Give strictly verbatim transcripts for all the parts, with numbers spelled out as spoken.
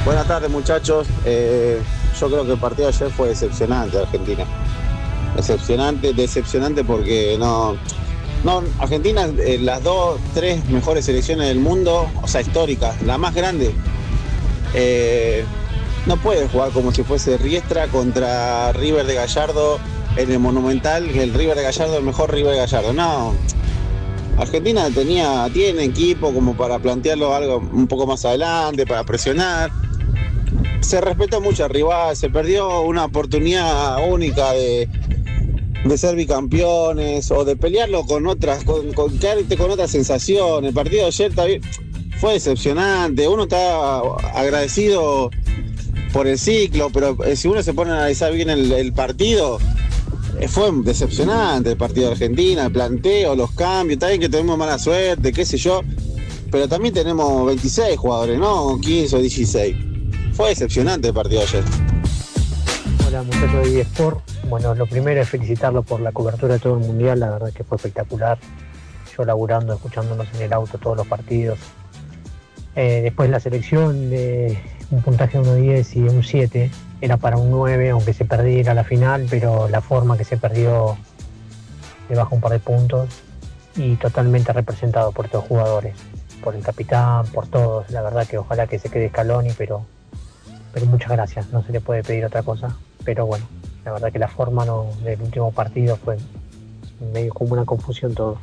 Buenas tardes, muchachos. Eh, yo creo que el partido de ayer fue decepcionante de Argentina. Decepcionante, decepcionante porque no... no Argentina, eh, las dos, tres mejores selecciones del mundo, o sea, históricas, la más grande, eh, no puede jugar como si fuese Riestra contra River de Gallardo en el Monumental, el River de Gallardo, el mejor River de Gallardo. No, Argentina tenía, tiene equipo como para plantearlo algo un poco más adelante, para presionar. Se respetó mucho al rival, se perdió una oportunidad única de, de ser bicampeones o de pelearlo con otras, con, con quedarte con otras sensaciones. El partido de ayer también fue decepcionante, uno está agradecido por el ciclo, pero si uno se pone a analizar bien el, el partido, fue decepcionante el partido de Argentina, el planteo, los cambios, está bien que tenemos mala suerte, qué sé yo, pero también tenemos veintiséis jugadores, ¿no? quince o dieciséis. Fue decepcionante el partido de ayer. Hola, muchachos de eSport. Bueno, lo primero es felicitarlo por la cobertura de todo el Mundial, la verdad que fue espectacular. Yo laburando, escuchándonos en el auto todos los partidos. Eh, después la selección de un puntaje de uno diez y un siete, era para un nueve, aunque se perdiera la final, pero la forma que se perdió le baja un par de puntos y totalmente representado por todos los jugadores, por el capitán, por todos. La verdad que ojalá que se quede Scaloni, pero... pero muchas gracias, no se le puede pedir otra cosa, pero bueno, la verdad que la forma no, del último partido fue medio como una confusión todo.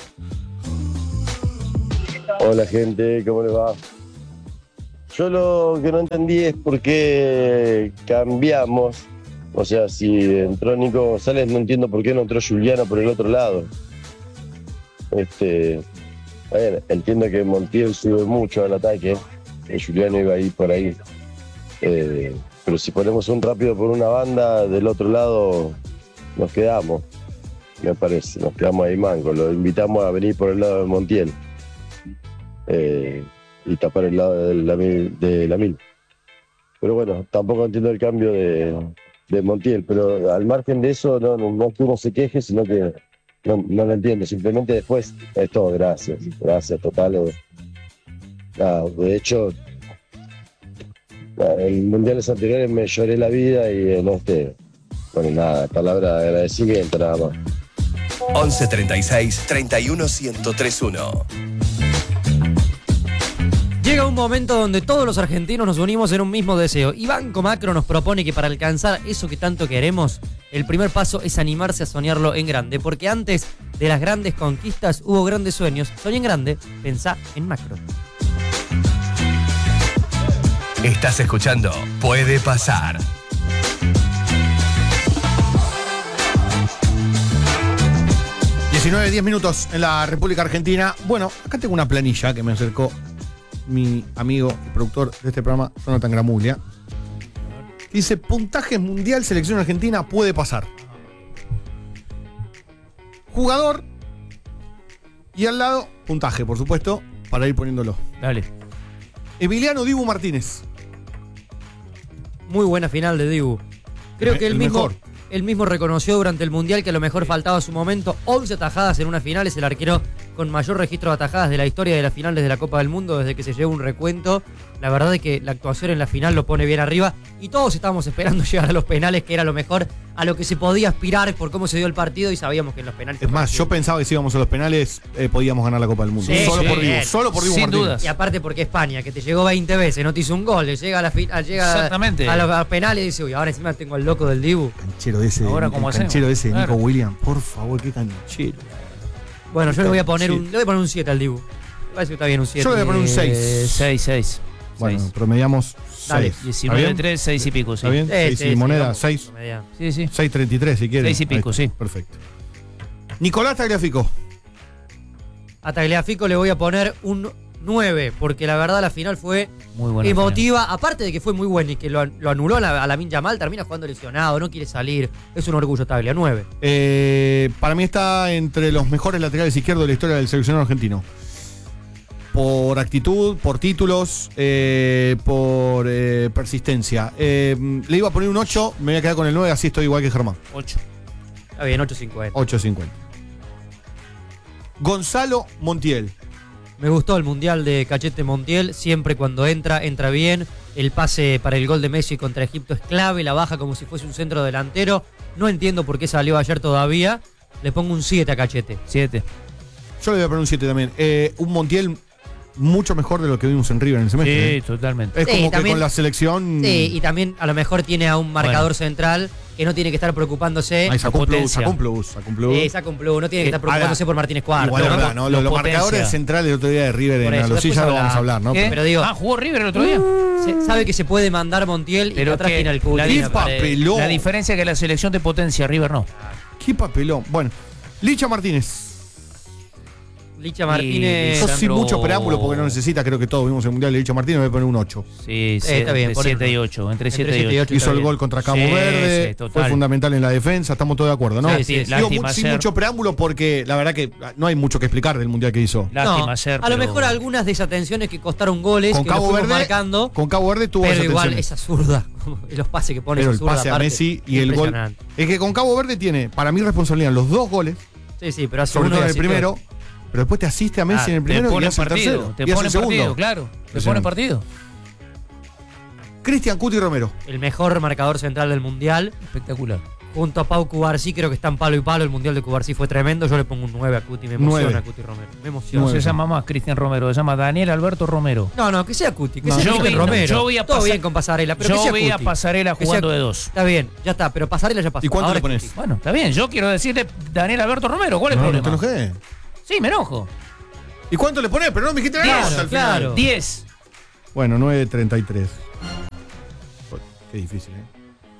Hola gente, ¿cómo les va? Yo lo que no entendí es por qué cambiamos, o sea, si entró Nico González, no entiendo por qué no entró Juliano por el otro lado. Este, bueno, entiendo que Montiel sube mucho al ataque, que Juliano iba a ir por ahí. Eh, pero si ponemos un rápido por una banda, del otro lado nos quedamos, me parece, nos quedamos ahí manco, lo invitamos a venir por el lado de Montiel eh, y tapar el lado de la, de la mil. Pero bueno, tampoco entiendo el cambio de, de Montiel, pero al margen de eso no, no, no es que uno se queje, sino que no, no lo entiendo, simplemente después es todo, gracias, gracias, total. Nada, de hecho, en mundiales anteriores me lloré la vida y en este, bueno, nada, palabra de agradecimiento nada más. once treinta y seis, treinta y uno, ciento tres uno. Llega un momento donde todos los argentinos nos unimos en un mismo deseo. Y Banco Macro nos propone que para alcanzar eso que tanto queremos, el primer paso es animarse a soñarlo en grande. Porque antes de las grandes conquistas hubo grandes sueños. Soñá en grande, pensá en macro. Estás escuchando Puede Pasar. diecinueve, diez minutos en la República Argentina. Bueno, acá tengo una planilla que me acercó mi amigo y productor de este programa, Jonathan Gramuglia. Dice, puntajes mundial, selección argentina, puede pasar. Jugador y al lado, puntaje, por supuesto, para ir poniéndolo. Dale. Emiliano Dibu Martínez. Muy buena final de Dibu. Creo El, que él el mismo, mejor. él mismo reconoció durante el Mundial que a lo mejor faltaba su momento. once atajadas en una final, es el arquero con mayor registro de atajadas de la historia de las finales de la Copa del Mundo desde que se lleva un recuento. La verdad es que la actuación en la final lo pone bien arriba y todos estábamos esperando llegar a los penales, que era lo mejor a lo que se podía aspirar por cómo se dio el partido, y sabíamos que en los penales... Es más, yo pensaba que si íbamos a los penales eh, podíamos ganar la Copa del Mundo. Sí, solo, sí, por Dibu, bien. solo por Dibu Sin Martínez. dudas. Y aparte porque España, que te llegó veinte veces, no te hizo un gol, le llega a la final, llega Exactamente. a los a penales y dice, uy, ahora encima tengo al loco del Dibu. Canchero ese, Ahora, el ¿cómo canchero hacemos? ese, Nico Claro. Williams. Por favor, qué canchero. Bueno, yo le voy a poner Sí. un, le voy a poner un siete al Dibu. Me parece que está bien un siete. Yo le voy a poner un seis. Eh, seis, seis. Bueno, seis. promediamos Dale. seis. diecinueve, tres, seis y pico, sí. ¿Está bien? Sí, seis sí, y sí, moneda, vamos, seis. promediamos. Sí, sí. seis treinta y tres si quieren. Seis y pico, Ahí está. sí. Perfecto. Nicolás Tagliafico. A Tagliafico le voy a poner un nueve, porque la verdad la final fue Muy buena. emotiva, aparte de que fue muy buena y que lo, lo anuló a la, a Lamine Yamal, termina jugando lesionado, no quiere salir, es un orgullo Taglia, nueve. Eh, para mí está entre los mejores laterales izquierdos de la historia del seleccionado argentino. Por actitud, por títulos, eh, por eh, persistencia. Eh, le iba a poner un ocho, me voy a quedar con el nueve, así estoy igual que Germán. ocho. Está bien, ocho cincuenta. ocho cincuenta. Gonzalo Montiel. Me gustó el Mundial de Cachete Montiel, siempre cuando entra, entra bien. El pase para el gol de Messi contra Egipto es clave, la baja como si fuese un centro delantero. No entiendo por qué salió ayer todavía. Le pongo un siete a Cachete. siete. Yo le voy a poner un siete también. Eh, un Montiel mucho mejor de lo que vimos en River en el semestre. Sí, ¿eh? totalmente. Es Sí, como también- que con la selección. Sí, y también a lo mejor tiene a un marcador Bueno. central que no tiene que estar preocupándose. Ahí sacó un plus, potencia. sacó un plus, sacó un plus. Eh, saca un plus, no tiene que Eh, estar preocupándose ahora, por Martínez Cuarto. Igual es ¿no? verdad, ¿no? Los, Lo los potencia. marcadores centrales el otro día de River Por en eso, Alosilla después lo vamos a habla- hablar, ¿no? ¿Qué? Pero digo- Ah, ¿jugó River el otro día? Se- sabe que se puede mandar Montiel y Pero atrás que tiene al Cuti. la, ¡Qué dif- papelón! la diferencia es que la selección de potencia, River no. Qué papelón. Bueno, Licha Martínez. Licha Martínez. Yo sin Sandro- mucho preámbulo porque no necesita, creo que todos vimos el Mundial de Licha Martínez, le voy a poner un ocho. Sí, sí, está bien, entre por siete eso. y ocho. Entre Entre siete y siete y ocho. ocho. Hizo está el bien. gol contra Cabo Sí, Verde, sí, total. fue fundamental en la defensa, estamos todos de acuerdo, ¿no? Sí, sí, Digo, lástima mu- sin ser- mucho preámbulo porque la verdad que no hay mucho que explicar del Mundial que hizo. Lástima No, ser, a lo pero- mejor algunas desatenciones que costaron goles, Con que lo Cabo fuimos Verde, marcando, con Cabo Verde tuvo pero esa igual tensión. es absurda. Y los pases que pone Pero es el absurda. pase a aparte. Messi y el gol. Impresionante. Es que con Cabo Verde tiene, para mí, responsabilidad en los dos goles, Sí, sí, pero hace sobre uno todo y en el asistió. primero, pero después te asiste a Messi Ah, en el primero te y pone hace el partido, tercero. te y hace pone el segundo. partido, claro. Te pone Impresionante. partido. Cristian Cuti Romero. El mejor marcador central del Mundial. Espectacular. Junto a Pau Cubarsí, creo que están palo y palo. El Mundial de Cubarsí fue tremendo. Yo le pongo un nueve a Cuti. Me emociona Nueve. Cuti Romero. Me No emociona. Nueve. se llama más Cristian Romero, se llama Daniel Alberto Romero. No, no, que sea Cuti. Que No, sea yo Cristian vi- no, Romero. yo voy a Todo pasar- bien con Pasarela, pero Yo que sea vi a Cuti. Pasarela Que sea- jugando de dos. Está bien, ya está. Pero Pasarela ya pasó. ¿Y cuánto Ahora le es pones? Cuti. Bueno, está bien, yo quiero decirle Daniel Alberto Romero, ¿cuál es No, el no te problema? enojé. Sí, me enojo. ¿Y cuánto le pones? Pero no me dijiste nada Claro, al final. claro. diez. Bueno, nueve treinta y tres. Qué difícil, ¿eh?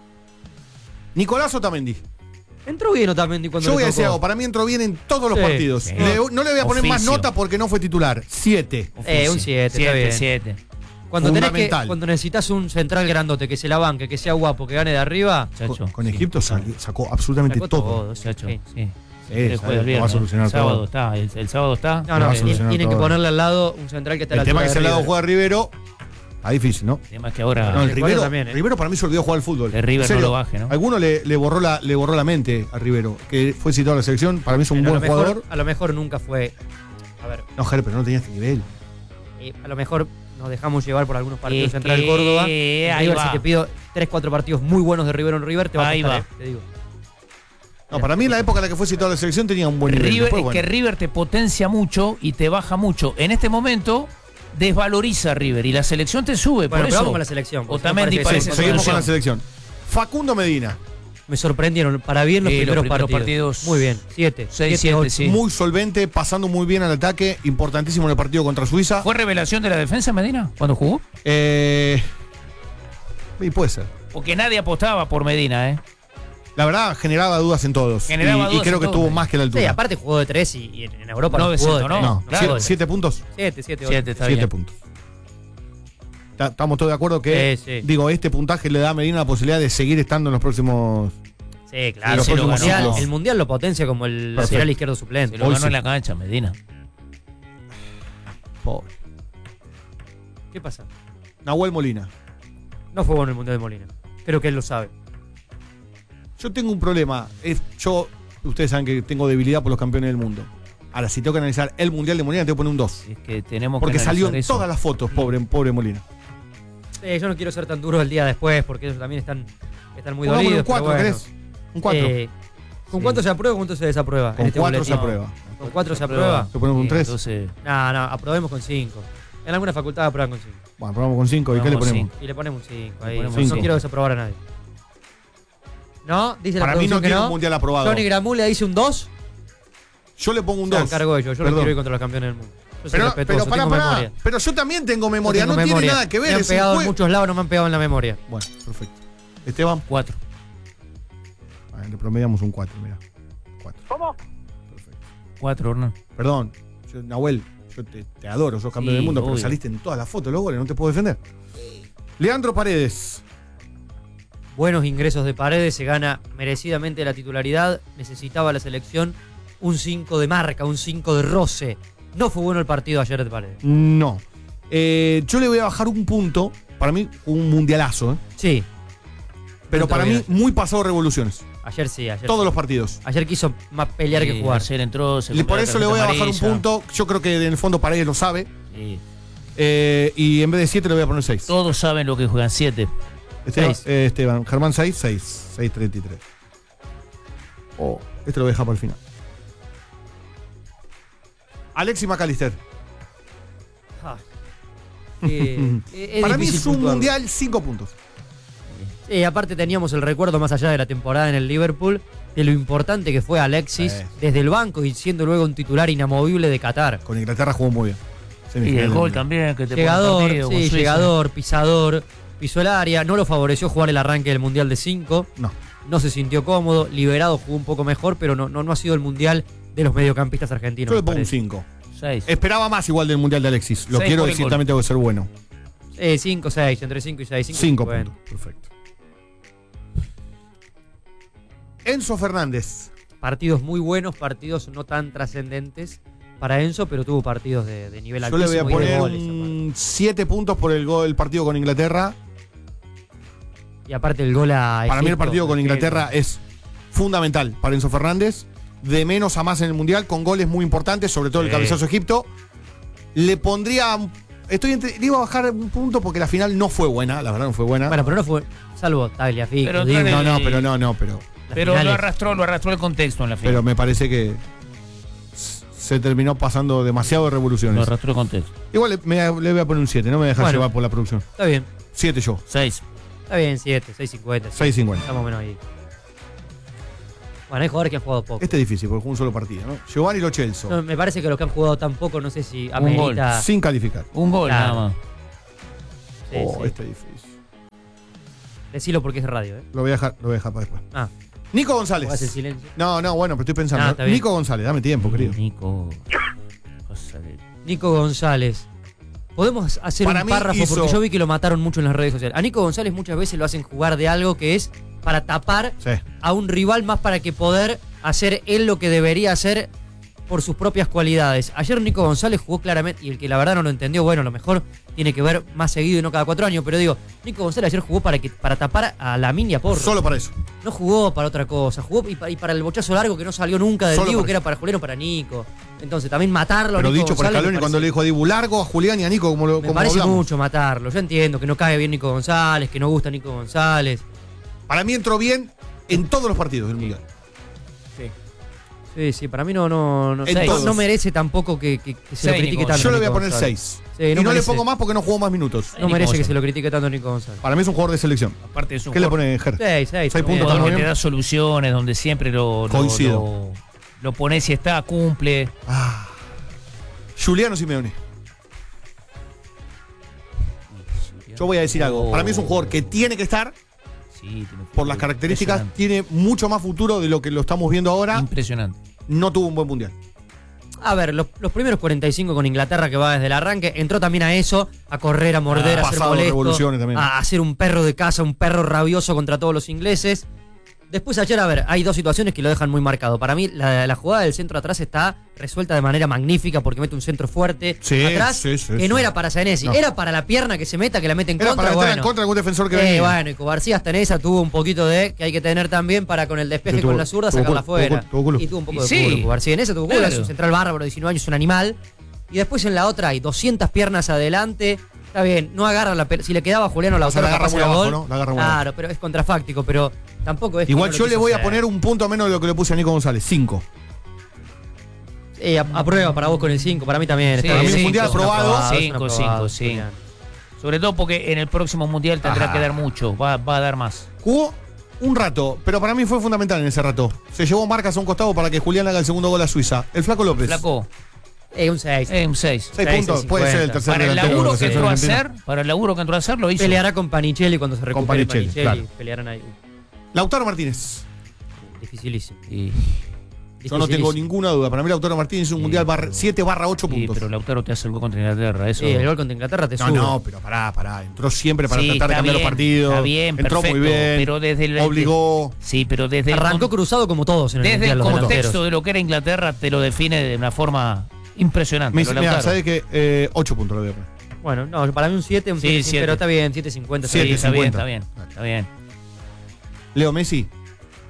Nicolás Otamendi. Entró bien Otamendi cuando Yo le voy a decir tocó. algo, para mí entró bien en todos los Sí, partidos. sí. Le- no le voy a poner más Oficio. nota porque no fue titular. Siete. Eh, un siete, está siete, bien. siete. Cuando, tenés que, Fundamental. cuando necesitas un central grandote que se la banque, que sea guapo, que gane de arriba. Chacho. Con, con Sí. Egipto salió- sacó absolutamente Sacó todo. todo. Chacho, Sí. sí. Sí, El sabe, jueves, lo va a viernes. solucionar el sábado todo. está, el, el sábado está. No, Lo va no, a ti- solucionar tienen que todo. ponerle al lado un central que esté a la El tema altura es que de al lado River. juega Rivero. Está difícil, ¿no? El tema es que ahora No, el River Rivero, también, ¿eh? Rivero para mí se olvidó jugar al fútbol. Que River En serio, no lo baje, ¿no? Alguno le, le borró la, le borró la mente a Rivero, que fue citado a la selección. Para mí es un Pero a buen lo mejor- jugador. A lo mejor nunca fue. A ver, No, Jere, pero no tenía este nivel. eh, a lo mejor nos dejamos llevar por algunos partidos Es Central que Córdoba. ahí En River, va. si te pido tres cuatro partidos muy buenos de Rivero en River, te va Ahí a costar, va. eh, te digo. No, para mí en la época en la que fue citado a la selección tenía un buen nivel. River, Después, es bueno. que River te potencia mucho y te baja mucho. En este momento desvaloriza a River y la selección te sube. Bueno, por pero eso vamos con la selección. porque Otamendi si no parece Sí, que- parece seguimos con la solución. selección. Facundo Medina. Me sorprendieron para bien los, Sí, los primeros, primeros partidos. partidos. Muy bien, siete. Seis, siete, sí. Muy solvente, pasando muy bien al ataque. Importantísimo en el partido contra Suiza. ¿Fue revelación de la defensa Medina cuando jugó? Eh, y puede ser. Porque nadie apostaba por Medina, ¿eh? La verdad, generaba dudas en todos. Generaba y, y dudas creo en que todos. tuvo más que la altura. Sí, aparte jugó de tres y, y en, en Europa No no, de jugó de centro, tres. no. No, Claro. siete, siete puntos. Siete, siete, ocho. Siete, está Siete bien. puntos. Ta- Estamos todos de acuerdo que, Sí, sí. digo, este puntaje le da a Medina la posibilidad de seguir estando en los próximos. Sí, claro. los sí, el, próximos mundial, ciclos. el Mundial lo potencia como el Perfecto. lateral izquierdo suplente. Se lo Hoy ganó sí. en la cancha, Medina. Pobre. ¿Qué pasa? Nahuel Molina. No fue bueno el Mundial de Molina. Creo que él lo sabe. Yo tengo un problema. Es, yo, ustedes saben que tengo debilidad por los campeones del mundo. Ahora, si tengo que analizar el Mundial de Molina, tengo que poner un dos. Es que tenemos Porque que salió analizar en eso. todas las fotos, pobre, pobre Molina. Eh, yo no quiero ser tan duro el día después porque ellos también están, están muy Pongámosle dolidos. un cuatro, pero bueno. ¿querés? Un cuatro. Eh, ¿Con Sí. cuánto se aprueba o cuánto se desaprueba? en Con este cuatro se boletín? aprueba. ¿Con cuatro se aprueba? ¿Te ponemos un Sí, tres? Entonces, No, no, aprobemos con cinco. En alguna facultad aprueban con cinco. Bueno, probamos con cinco. ¿Y qué le Vamos, ponemos? Y le ponemos un cinco. Le Ahí. ponemos No, cinco. no quiero desaprobar a nadie. ¿No? Dice la Para mí no producción que tiene no. un mundial aprobado. Johnny Gramule dice un dos. Yo le pongo un Se dos. encargo ellos. Yo no Perdón. quiero ir contra los campeones del mundo. Yo soy Pero, respetuoso, pero pará, tengo pará. memoria. Pero yo también tengo Yo memoria. tengo No memoria. tiene nada que ver. Me han es un pegado en juego. muchos lados, no me han pegado en la memoria. Bueno, perfecto. Esteban, cuatro. bueno, le promediamos un cuatro, mira. cuatro. ¿Cómo? Perfecto. Cuatro, Hernán. Perdón, yo, Nahuel, yo te, te adoro, sos campeón Sí, del mundo, pero obvio. saliste en todas las fotos, los goles, no te puedo defender. Leandro Paredes. Buenos ingresos de Paredes, se gana merecidamente la titularidad. Necesitaba la selección un cinco de marca, un cinco de roce. No fue bueno el partido ayer de Paredes. No. Eh, yo le voy a bajar un punto. Para mí, un mundialazo, ¿eh? Sí. Pero No te para voy a mí, decir. muy pasado revoluciones. Ayer sí, ayer Todos sí. los partidos. Ayer quiso más pelear Sí, que jugar. Ayer entró, se Y por comió la eso le voy a tarjeta bajar un amarilla. punto. Yo creo que en el fondo Paredes lo sabe. Sí. Eh, y en vez de siete le voy a poner seis. Todos saben lo que juegan siete. Esteban, seis. eh, Esteban, Germán seis, seis, seis treinta y tres. Oh, este lo voy a dejar para el final. Alexis McAllister. Ah. Eh, es Para mí difícil es un puntuarlo. mundial cinco puntos. Sí, aparte teníamos el recuerdo más allá de la temporada en el Liverpool de lo importante que fue Alexis Sí. desde el banco y siendo luego un titular inamovible de Qatar. Con Inglaterra jugó muy bien. Y Semifinal el del gol mundial. también, que te Llegador, pone partido con sí, Suiza. llegador, pisador, pisó el área, no lo favoreció jugar el arranque del Mundial de cinco, No. no se sintió cómodo, liberado jugó un poco mejor, pero no, no, no ha sido el Mundial de los mediocampistas argentinos. Yo le me pongo un parece. cinco. Seis. Esperaba más igual del mundial de Alexis. Lo Seis quiero por el decir, gol. también tengo que ser bueno. Eh, cinco, seis, entre cinco y seis. cinco bueno. puntos. Perfecto. Enzo Fernández. Partidos muy buenos, partidos no tan trascendentes para Enzo, pero tuvo partidos de, de nivel Yo le voy a altísimo y de poner goles, un siete puntos por el gol, el partido con Inglaterra. aparte. Y aparte el gol a Para mí el Egipto, partido con que- Inglaterra es fundamental para Enzo Fernández. De menos a más en el mundial, con goles muy importantes, sobre todo el Sí. cabezazo a Egipto. Le pondría. Estoy entre, le iba a bajar un punto porque la final no fue buena, la verdad no fue buena. Bueno, pero no fue, salvo Tagliafico. Pero digo, trae- no, no, pero no, no, pero. las Pero lo finales. arrastró, lo arrastró el contexto en la final. Pero me parece que se terminó pasando demasiado de Lo revoluciones. arrastró el contexto. Igual le, me- le voy a poner un siete, no me voy a dejar Bueno. llevar por la producción. Está bien, siete yo, Seis. está bien, siete, seis cincuenta. seis cincuenta. Estamos menos ahí. Bueno, hay jugadores que han jugado poco. Este es difícil porque jugó un solo partido, ¿no? Giovanni Lo Celso, No, me parece que los que han jugado tan poco, no sé si gol. amerita. sin calificar. Un gol Claro. nada más. Sí, oh, sí. este es difícil. Decilo porque es de radio, ¿eh? Lo voy a dejar, lo voy a dejar para después. Ah, Nico hagas el González. silencio. No, no, bueno, pero estoy pensando. Ah, está bien. Nico González, dame tiempo, querido. Nico. Cosa de- Nico González. Podemos hacer Para un mí párrafo hizo- porque yo vi que lo mataron mucho en las redes sociales. A Nico González muchas veces lo hacen jugar de algo que es para tapar Sí. a un rival más para que poder hacer él lo que debería hacer por sus propias cualidades. Ayer Nico González jugó claramente, y el que la verdad no lo entendió, bueno, a lo mejor tiene que ver más seguido y no cada cuatro años, pero digo, Nico González ayer jugó para que para tapar a la Minia Porro. Solo para eso. No jugó para otra cosa, jugó y para, y para el bochazo largo que no salió nunca del Solo Dibu, para que era para Julián o para Nico. Entonces también matarlo a Pero Nico dicho por González me Scaloni cuando parece- le dijo a Dibu largo, a Julián y a Nico, como lo me como parece hablamos. mucho matarlo. Yo entiendo que no cae bien Nico González, que no gusta Nico González. Para mí entró bien en todos los partidos del mundial. Sí, sí, para mí no, no, no, En no, todos. no merece tampoco que, que- que se lo Seis, critique Nico. tanto. Yo le voy a Nico poner González. seis. Sí, y no no le merece. pongo más porque no jugó más minutos. No Nico merece que González. se lo critique tanto a Nico González. Para mí es un jugador de selección. Aparte es un ¿Qué le jugador- pone Ger? Seis, seis. Seis está puntos, bien. ¿estamos donde bien? te da soluciones, donde siempre lo, lo, Coincido. lo, lo pones y está, cumple. Ah. Juliano Simeone. Yo voy a decir algo. Para mí es un jugador que tiene que estar Sí, tiene por las características. impresionante. Tiene mucho más futuro de lo que lo estamos viendo ahora. Impresionante. No tuvo un buen mundial. A ver, los, los primeros cuarenta y cinco con Inglaterra que va desde el arranque, entró también a eso, a correr, a morder, Ah, a hacer pasado molesto, revoluciones también. a hacer un perro de casa, un perro rabioso contra todos los ingleses. Después ayer, a ver, hay dos situaciones que lo dejan muy marcado. Para mí, la, la jugada del centro atrás está resuelta de manera magnífica porque mete un centro fuerte Sí, atrás, sí, sí, que sí. no era para Senesi, No. era para la pierna que se meta, que la mete en Era contra. para estar bueno. en contra de algún defensor que Eh, venía. bueno, y Cobarcía hasta en esa tuvo un poquito de que hay que tener también para con el despeje Sí, tuvo- con la zurda tuvo sacarla culo, afuera. tuvo culo, tuvo culo. Y tuvo un poco Y de sí. culo Cobarcía. En esa tuvo culo, Claro. es un central bárbaro, diecinueve años, un animal. Y después en la otra hay doscientas piernas adelante. Está bien, no agarra la pelota. Si le quedaba a Juliano la O sea, otra la agarra capaz muy era abajo, gol. ¿no? La agarra muy Claro, pero es contrafáctico, pero tampoco es. que Igual no lo yo le quiso voy a hacer. poner un punto menos de lo que le puse a Nico González. Cinco. Eh, a, a prueba para vos con el cinco, para mí también. Sí, está bien. mí un Cinco, mundial es un aprobado. aprobado, es un Cinco, aprobado, cinco, sí. Julián. Sobre todo porque en el próximo mundial tendrá Ah. que dar mucho. Va, va a dar más. Jugó un rato, pero para mí fue fundamental en ese rato. Se llevó marcas a un costado para que Julián haga el segundo gol a Suiza. El Flaco López. Flaco, Eh, un seis. eh, un seis. Seis seis, puntos. seis, Puede ser el cincuenta. tercer Para el delantero de laburo la que selección entró a argentina. hacer, para el laburo que entró a hacer, lo hizo. Peleará con Panichelli cuando se recupere Panichelli, Panichelli. claro. Pelearán ahí. Lautaro Martínez. Dificilísimo. Y, Yo no tengo Dificilísimo. ninguna duda. Para mí Lautaro Martínez es un Sí. mundial siete barra ocho y- puntos. pero Lautaro te hace el gol contra Inglaterra. Eso. Sí, el gol contra Inglaterra te No, sube. no, pero pará, pará. Entró siempre para Sí, tratar de está cambiar bien, los partidos. está bien, Entró muy perfecto, bien. pero desde el- obligó. Sí, pero desde el Arrancó con- cruzado como todos en el desde Mundial, el los contexto delanteros. de lo que era Inglaterra te lo define de una forma impresionante. Me lo dice, mira, Lautaro. ¿sabes qué? Eh, ocho puntos lo voy a poner. Bueno, no, para mí un siete, un Sí, siete, siete. pero está bien, siete cincuenta. Sí, siete está bien, cincuenta. está bien, está bien. Leo Messi.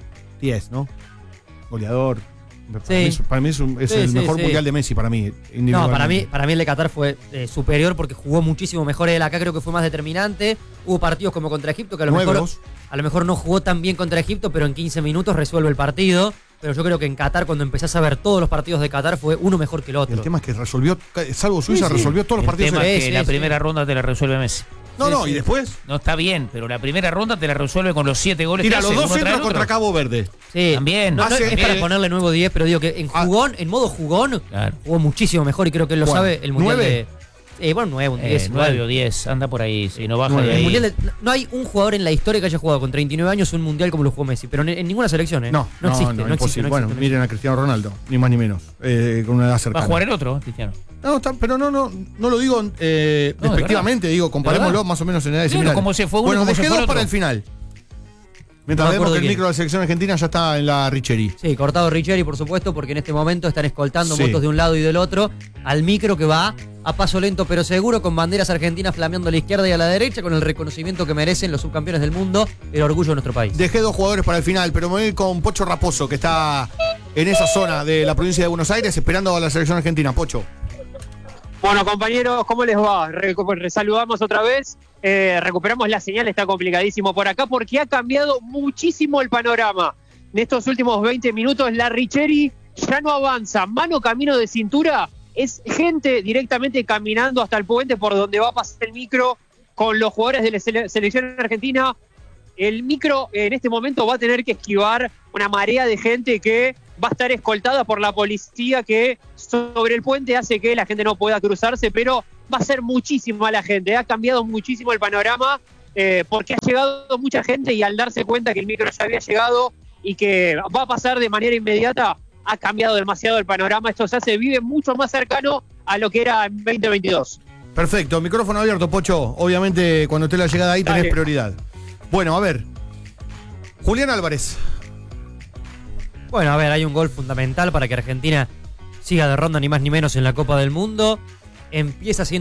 diez, ¿no? Goleador. Para, Sí. mí, es- para mí es, un- es Sí, el sí, mejor sí. mundial de Messi, para mí. No, para mí, individualmente. para mí el de Qatar fue eh, superior porque jugó muchísimo mejor. Él acá creo que fue más determinante. Hubo partidos como contra Egipto que a lo, Nueve, mejor, dos. a lo mejor no jugó tan bien contra Egipto, pero en quince minutos resuelve el partido. Pero yo creo que en Qatar, cuando empezás a ver todos los partidos de Qatar, fue uno mejor que el otro. El tema es que resolvió, salvo Suiza, Sí, sí. resolvió todos los El partidos. tema Sí, es que sí, la sí. primera ronda te la resuelve Messi. No, Sí, no, sí. y después No está bien, pero la primera ronda te la resuelve con los siete goles tira que los hace, dos uno tras centros el contra otro. Cabo Verde. Sí. También. No, no, Hace- es para eh, ponerle nuevo diez, pero digo que en ah, jugón, en modo jugón, Claro. jugó muchísimo mejor y creo que él lo Bueno, sabe. El mundial ¿nueve? de. Eh, bueno, nueve, un Eh, diez. igual. nueve o diez, anda por ahí, si no baja Nueve. de El ahí. mundial de- no hay un jugador en la historia que haya jugado con treinta y nueve años un mundial como lo jugó Messi, pero en, en ninguna selección, ¿eh? No, no existe, no, imposible. existe. no Bueno, existe, no miren a Cristiano Ronaldo, ni más ni menos, eh, con una edad Va cercana. a jugar el otro, Cristiano. No, está- pero no, no, no lo digo eh, No, de despectivamente, digo, comparémoslo verdad. más o menos en edades Claro, similares. como se fue uno, bueno, como dejé se fue dos el para otro. el final. Mientras No me vemos acuerdo que el quién. micro de la selección argentina ya está en la Richeri. Sí, cortado Richeri, por supuesto, porque en este momento están escoltando Sí. motos de un lado y del otro al micro que va a paso lento pero seguro, con banderas argentinas flameando a la izquierda y a la derecha, con el reconocimiento que merecen los subcampeones del mundo, el orgullo de nuestro país. Dejé dos jugadores para el final, pero me voy con Pocho Raposo, que está en esa zona de la provincia de Buenos Aires esperando a la selección argentina. Pocho. Bueno, compañeros, ¿cómo les va? Re- Resaludamos otra vez. Eh, recuperamos la señal, está complicadísimo por acá porque ha cambiado muchísimo el panorama. En estos últimos veinte minutos, la Richeri ya no avanza. Mano camino de cintura, es gente directamente caminando hasta el puente por donde va a pasar el micro con los jugadores de la sele- selección argentina. El micro en este momento va a tener que esquivar una marea de gente que va a estar escoltada por la policía que sobre el puente hace que la gente no pueda cruzarse, pero va a ser muchísima la gente. Ha cambiado muchísimo el panorama eh, porque ha llegado mucha gente y al darse cuenta que el micro ya había llegado y que va a pasar de manera inmediata, ha cambiado demasiado el panorama. Esto se hace, vive mucho más cercano a lo que era en veinte veintidós. Perfecto, micrófono abierto, Pocho. Obviamente, cuando esté la llegada ahí tenés Dale. prioridad. Bueno, a ver. Julián Álvarez. Bueno, a ver, hay un gol fundamental para que Argentina siga de ronda ni más ni menos en la Copa del Mundo. Empieza siendo